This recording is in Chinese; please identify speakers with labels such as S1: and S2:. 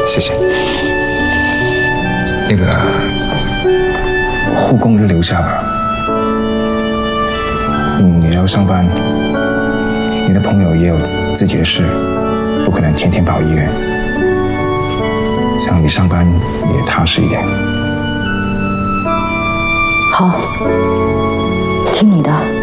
S1: 谢谢。那个护工就留下吧。你要上班，你的朋友也有自己的事，不可能天天跑医院。这样你上班也踏实一点。
S2: 好，听你的。